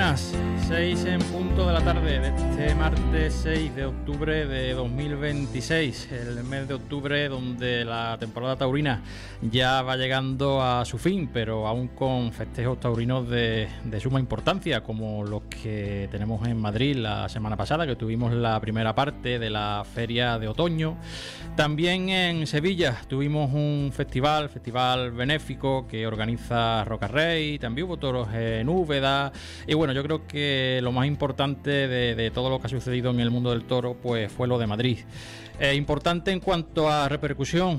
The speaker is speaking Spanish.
buenas. 6 en punto de la tarde de este martes 6 de octubre de 2026, el mes de octubre donde la temporada taurina ya va llegando a su fin, pero aún con festejos taurinos de suma importancia, como los que tenemos en Madrid la semana pasada, que tuvimos la primera parte de la feria de otoño. También en Sevilla tuvimos un festival benéfico que organiza Rocarrey, también hubo toros en Úbeda, y bueno, yo creo que lo más importante de todo lo que ha sucedido en el mundo del toro pues fue lo de Madrid. Importante en cuanto a repercusión,